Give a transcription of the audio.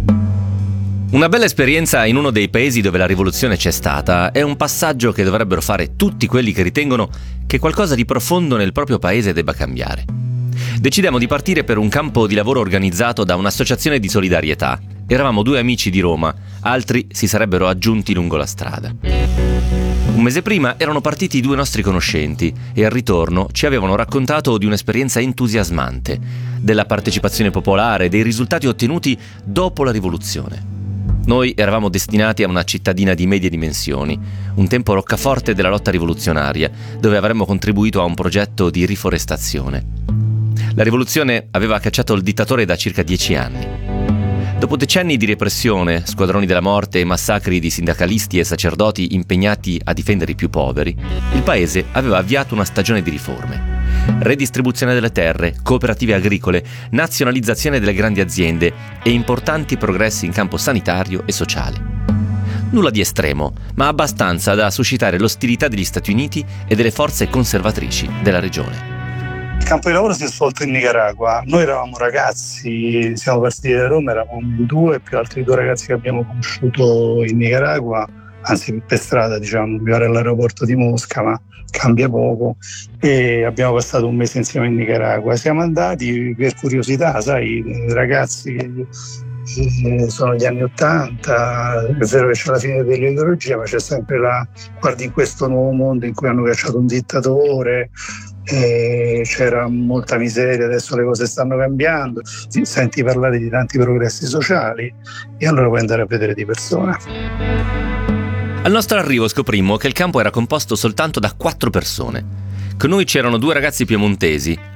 Una bella esperienza in uno dei paesi dove la rivoluzione c'è stata è un passaggio che dovrebbero fare tutti quelli che ritengono che qualcosa di profondo nel proprio paese debba cambiare. Decidemmo di partire per un campo di lavoro organizzato da un'associazione di solidarietà. Eravamo 2 amici di Roma, altri si sarebbero aggiunti lungo la strada. Un mese prima erano partiti 2 nostri conoscenti e al ritorno ci avevano raccontato di un'esperienza entusiasmante, della partecipazione popolare, dei risultati ottenuti dopo la rivoluzione. Noi eravamo destinati a una cittadina di medie dimensioni, un tempo roccaforte della lotta rivoluzionaria, dove avremmo contribuito a un progetto di riforestazione. La rivoluzione aveva cacciato il dittatore da circa 10 anni. Dopo decenni di repressione, squadroni della morte e massacri di sindacalisti e sacerdoti impegnati a difendere i più poveri, il paese aveva avviato una stagione di riforme. Redistribuzione delle terre, cooperative agricole, nazionalizzazione delle grandi aziende e importanti progressi in campo sanitario e sociale. Nulla di estremo, ma abbastanza da suscitare l'ostilità degli Stati Uniti e delle forze conservatrici della regione. Il campo di lavoro si è svolto in Nicaragua. Noi eravamo ragazzi, siamo partiti da Roma, eravamo 2 più altri 2 ragazzi che abbiamo conosciuto in Nicaragua, anzi per strada, diciamo, mi pare all'aeroporto di Mosca, ma cambia poco, e abbiamo passato un mese insieme in Nicaragua. Siamo andati per curiosità, sai, ragazzi, sono gli anni '80, è vero che c'è la fine dell'ideologia, ma c'è sempre guardi in questo nuovo mondo in cui hanno cacciato un dittatore, c'era molta miseria, adesso le cose stanno cambiando, senti parlare di tanti progressi sociali e allora puoi andare a vedere di persona. Al nostro arrivo scoprimmo che il campo era composto soltanto da 4 persone. Con noi c'erano 2 ragazzi piemontesi,